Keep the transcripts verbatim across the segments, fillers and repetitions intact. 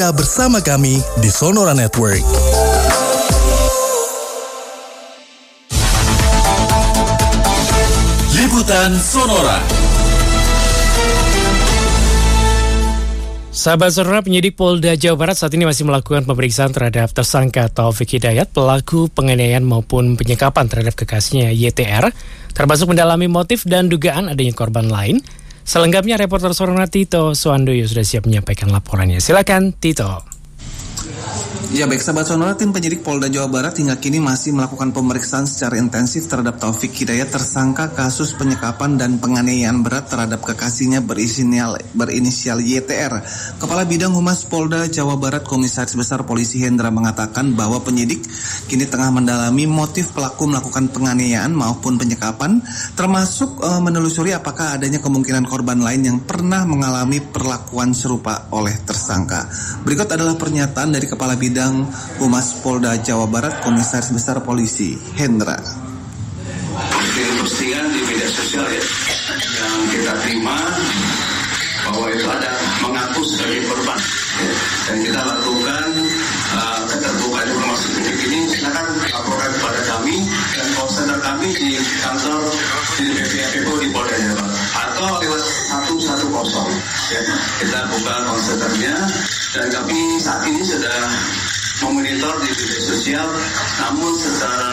bersama kami di Sonora Network. Liputan Sonora. Sahabat Sonora, penyidik Polda Jawa Barat saat ini masih melakukan pemeriksaan terhadap tersangka Taufik Hidayat, pelaku penganiayaan maupun penyekapan terhadap kekasihnya Y T R, termasuk mendalami motif dan dugaan adanya korban lain. Selengkapnya reporter Sonora Tito Suwandoyo sudah siap menyampaikan laporannya. Silakan Tito. Ya baik, sahabat Sonora, tim penyidik Polda Jawa Barat hingga kini masih melakukan pemeriksaan secara intensif terhadap Taufik Hidayat, tersangka kasus penyekapan dan penganiayaan berat terhadap kekasihnya berinisial, berinisial Y T R. Kepala Bidang Humas Polda Jawa Barat Komisaris Besar Polisi Hendra mengatakan bahwa penyidik kini tengah mendalami motif pelaku melakukan penganiayaan maupun penyekapan, termasuk uh, menelusuri apakah adanya kemungkinan korban lain yang pernah mengalami perlakuan serupa oleh tersangka. Berikut adalah pernyataan dari Kepala Bidang Humas Polda Jawa Barat Komisaris Besar Polisi Hendra. Postingan di media sosial ya, yang kita terima bahwa itu ada mengaku sebagai korban ya. Dan kita lakukan uh, keterbukaan informasi publik ini, silakan laporkan kepada kami dan call center kami di kantor di B P F O di Polda Jawa Barat atau lewat satu satu nol ya. Kita buka call centernya dan kami saat ini sudah memonitor di media sosial, namun secara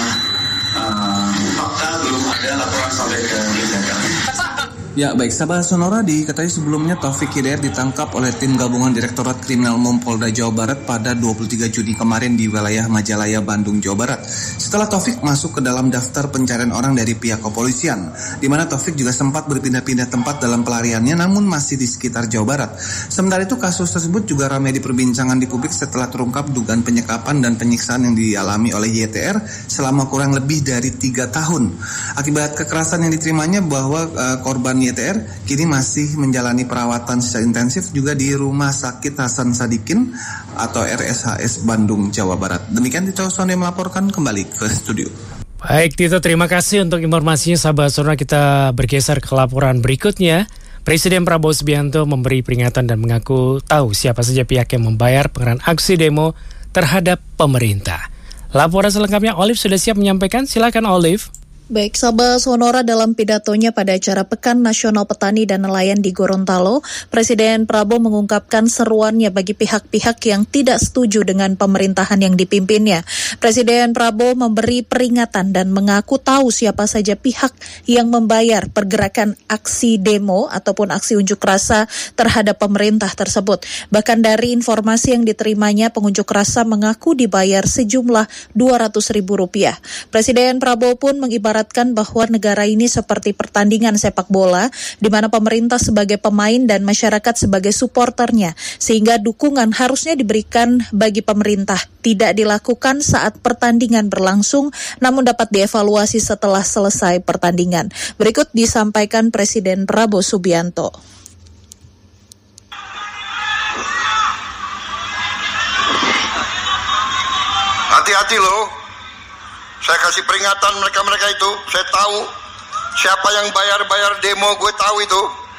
uh, fakta belum ada laporan sampai ke media kami. Ya baik, sahabat Sonora, diketahui sebelumnya Taufik Hidayat ditangkap oleh tim gabungan Direktorat Kriminal Umum Polda Jawa Barat pada dua puluh tiga Juni kemarin di wilayah Majalaya, Bandung, Jawa Barat. Setelah Taufik masuk ke dalam daftar pencarian orang dari pihak kepolisian, di mana Taufik juga sempat berpindah-pindah tempat dalam pelariannya, namun masih di sekitar Jawa Barat. Sementara itu kasus tersebut juga ramai diperbincangan di publik setelah terungkap dugaan penyekapan dan penyiksaan yang dialami oleh Y T R selama kurang lebih dari tiga tahun. Akibat kekerasan yang diterimanya bahwa uh, korban Y T R kini masih menjalani perawatan secara intensif juga di Rumah Sakit Hasan Sadikin atau R S H S Bandung, Jawa Barat. Demikian Tito Sonde melaporkan, kembali ke studio. Baik Tito, terima kasih untuk informasinya. Sahabat Sonora, kita bergeser ke laporan berikutnya. Presiden Prabowo Subianto memberi peringatan dan mengaku tahu siapa saja pihak yang membayar pengerahan aksi demo terhadap pemerintah. Laporan selengkapnya Olive sudah siap menyampaikan. Silakan Olive. Baik, sahabat Sonora, dalam pidatonya pada acara Pekan Nasional Petani dan Nelayan di Gorontalo, Presiden Prabowo mengungkapkan seruannya bagi pihak-pihak yang tidak setuju dengan pemerintahan yang dipimpinnya. Presiden Prabowo memberi peringatan dan mengaku tahu siapa saja pihak yang membayar pergerakan aksi demo ataupun aksi unjuk rasa terhadap pemerintah tersebut. Bahkan dari informasi yang diterimanya, pengunjuk rasa mengaku dibayar sejumlah dua ratus ribu rupiah. Presiden Prabowo pun mengibaratkan bahwa negara ini seperti pertandingan sepak bola, di mana pemerintah sebagai pemain dan masyarakat sebagai supporternya, sehingga dukungan harusnya diberikan bagi pemerintah, tidak dilakukan saat pertandingan berlangsung, namun dapat dievaluasi setelah selesai pertandingan. Berikut disampaikan Presiden Prabowo Subianto. Hati-hati loh. Saya kasih peringatan mereka-mereka itu. Saya tahu siapa yang bayar-bayar demo, gue tahu itu.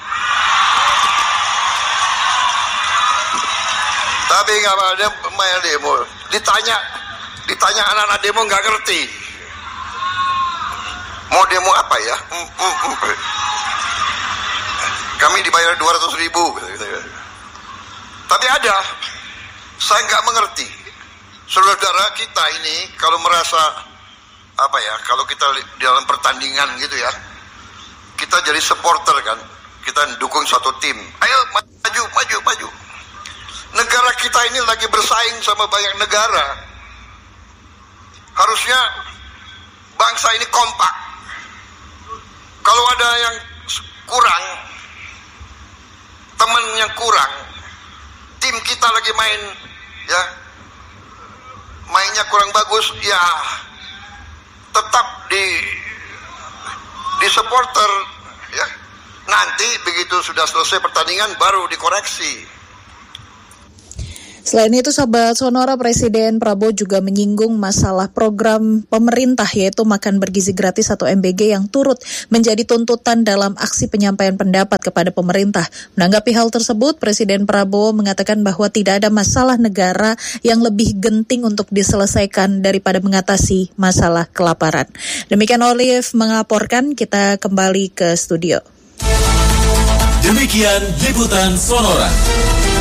Tapi nggak ada bayar demo. Ditanya, ditanya anak-anak demo nggak ngerti. Mau demo apa ya? Kami dibayar dua ratus ribu. Tapi ada, saya nggak mengerti. Saudara kita ini kalau merasa apa ya, kalau kita di dalam pertandingan gitu ya, kita jadi supporter kan, kita dukung satu tim, ayo maju maju maju. Negara kita ini lagi bersaing sama banyak negara, harusnya bangsa ini kompak. Kalau ada yang kurang, teman yang kurang, tim kita lagi main ya, mainnya kurang bagus ya, tetap di di supporter ya. Nanti begitu sudah selesai pertandingan baru dikoreksi. Selain itu, sahabat Sonora, Presiden Prabowo juga menyinggung masalah program pemerintah yaitu makan bergizi gratis atau M B G yang turut menjadi tuntutan dalam aksi penyampaian pendapat kepada pemerintah. Menanggapi hal tersebut, Presiden Prabowo mengatakan bahwa tidak ada masalah negara yang lebih genting untuk diselesaikan daripada mengatasi masalah kelaparan. Demikian Olive mengaporkan, kita kembali ke studio. Demikian liputan Sonora.